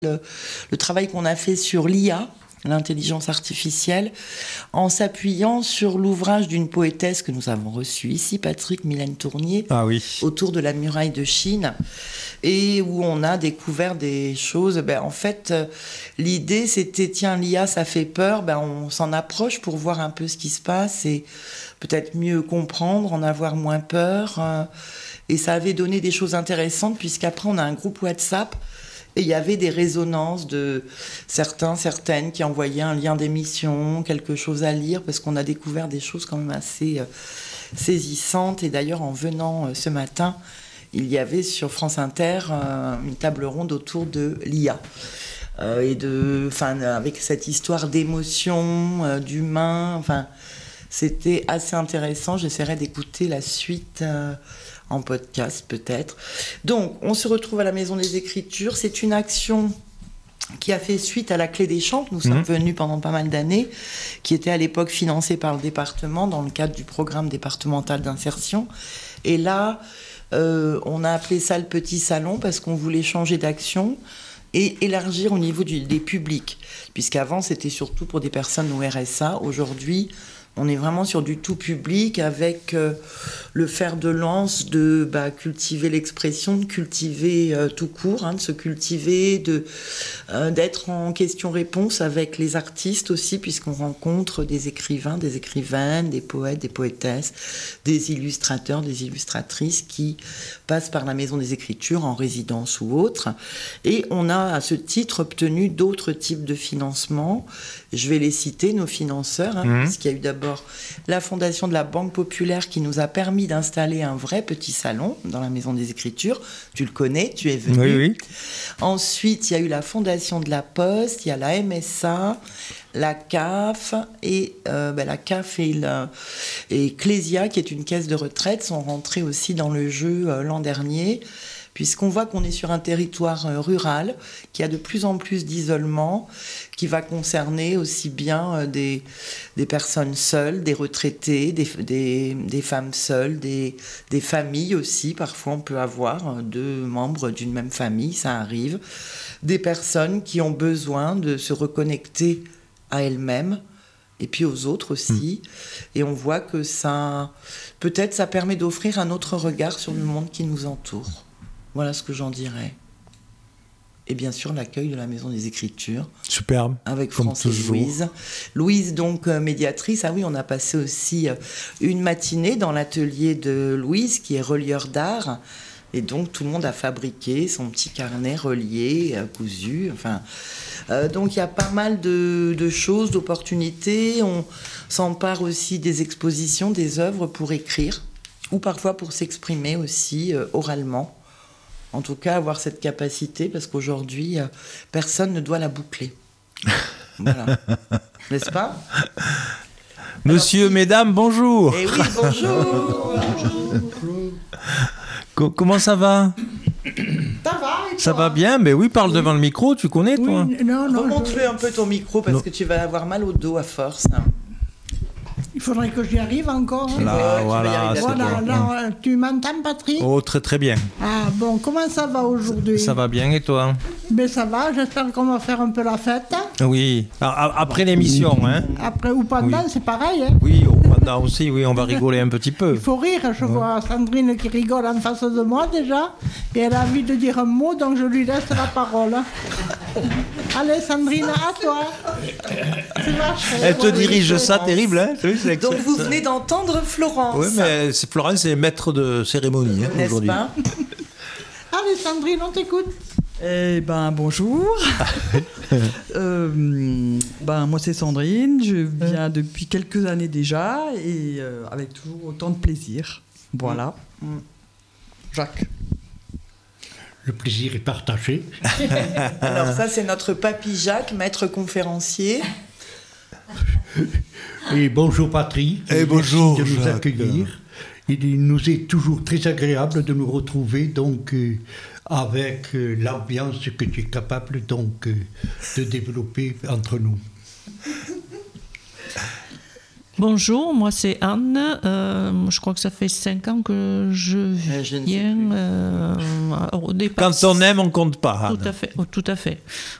le travail qu'on a fait sur l'IA, l'intelligence artificielle, en s'appuyant sur l'ouvrage d'une poétesse que nous avons reçue ici, Patrick Mylène Tournier, autour de la muraille de Chine, et où on a découvert des choses. En fait, l'idée, c'était, tiens, l'IA, ça fait peur, on s'en approche pour voir un peu ce qui se passe et peut-être mieux comprendre, en avoir moins peur. Et ça avait donné des choses intéressantes, puisqu'après, on a un groupe WhatsApp. Et il y avait des résonances de certaines qui envoyaient un lien d'émission, quelque chose à lire, parce qu'on a découvert des choses quand même assez saisissantes. Et d'ailleurs, en venant ce matin, il y avait sur France Inter une table ronde autour de l'IA. Avec cette histoire d'émotion, d'humain. C'était assez intéressant. J'essaierai d'écouter la suite en podcast peut-être. Donc, on se retrouve à la Maison des Écritures. C'est une action qui a fait suite à la Clé des Champs, que nous sommes venus pendant pas mal d'années, qui était à l'époque financée par le département dans le cadre du programme départemental d'insertion. Et là, on a appelé ça le Petit Salon parce qu'on voulait changer d'action et élargir au niveau des publics. Puisqu'avant, c'était surtout pour des personnes au RSA. Aujourd'hui, on est vraiment sur du tout public avec le fer de lance de cultiver l'expression, de cultiver tout court, de se cultiver, d'être en question-réponse avec les artistes aussi, puisqu'on rencontre des écrivains, des écrivaines, des poètes, des poétesses, des illustrateurs, des illustratrices qui passent par la Maison des Écritures en résidence ou autre. Et on a à ce titre obtenu d'autres types de financements. Je vais les citer, nos financeurs, puisqu'il y a eu d'abord la Fondation de la Banque Populaire qui nous a permis d'installer un vrai petit salon dans la Maison des Écritures. Tu le connais, tu es venu. Oui. Ensuite, il y a eu la Fondation de la Poste, il y a la MSA, la CAF et Clésia, qui est une caisse de retraite, sont rentrés aussi dans le jeu l'an dernier, puisqu'on voit qu'on est sur un territoire rural qui a de plus en plus d'isolement, qui va concerner aussi bien des personnes seules, des retraités, des femmes seules, des familles aussi. Parfois, on peut avoir 2 membres d'une même famille, ça arrive. Des personnes qui ont besoin de se reconnecter à elles-mêmes et puis aux autres aussi. Et on voit que ça permet d'offrir un autre regard sur le monde qui nous entoure. Voilà ce que j'en dirais. Et bien sûr, l'accueil de la Maison des Écritures. Superbe. Avec Francis et Louise. Louise, donc, médiatrice. Ah oui, on a passé aussi une matinée dans l'atelier de Louise, qui est relieur d'art. Et donc, tout le monde a fabriqué son petit carnet relié, cousu. Donc, il y a pas mal de choses, d'opportunités. On s'empare aussi des expositions, des œuvres pour écrire, ou parfois pour s'exprimer aussi oralement. En tout cas, avoir cette capacité, parce qu'aujourd'hui, personne ne doit la boucler. Voilà. N'est-ce pas ? Monsieur, mesdames, bonjour. Eh oui, bonjour. Comment ça va ? Ça va, et toi ? Ça va bien ? Ben oui, parle devant le micro, tu connais, toi ? Non, remonte-le un peu ton micro, parce que tu vas avoir mal au dos à force. Il faudrait que j'y arrive encore. Là, voilà. Tu m'entends, Patrick ? Oh, très très bien. Ah bon, comment ça va aujourd'hui ? Ça va bien, et toi ? Ben ça va, j'espère qu'on va faire un peu la fête. Oui, après l'émission, hein. Après ou pendant, c'est pareil, hein. Oui, pendant aussi, oui, on va rigoler un petit peu. Il faut rire, je vois Sandrine qui rigole en face de moi déjà, et elle a envie de dire un mot, donc je lui laisse la parole. Allez, Sandrine, à toi. Elle te dirige ça, terrible, hein. Donc vous venez d'entendre Florence. Oui, mais Florence est maître de cérémonie, n'est-ce aujourd'hui. Pas Allez, Sandrine, on t'écoute. Bonjour. Moi c'est Sandrine, je viens depuis quelques années déjà et avec toujours autant de plaisir. Voilà. Jacques. Le plaisir est partagé. Alors ça c'est notre papy Jacques, maître conférencier. Et bonjour Patrick. Et bonjour de nous Jacques. accueillir. Il nous est toujours très agréable de nous retrouver donc avec l'ambiance que tu es capable donc de développer entre nous. Bonjour, moi c'est Anne. Je crois que ça fait 5 ans que je viens. Au départ, Quand on aime, on compte pas. Anne. tout à fait.